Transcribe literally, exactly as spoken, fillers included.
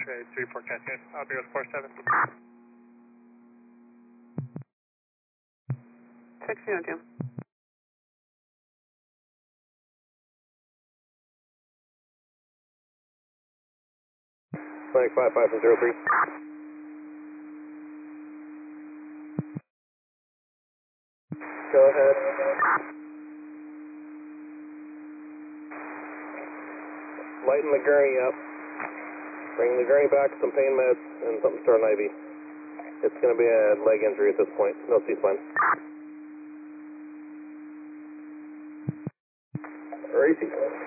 X-ray three four Cascade. I'll be with four seven. six zero two. Flight five five zero three. Go ahead. Lighten the gurney up. Bring the gurney back, some pain meds, and something to start an I V. It's going to be a leg injury at this point. No C-spine. Racing.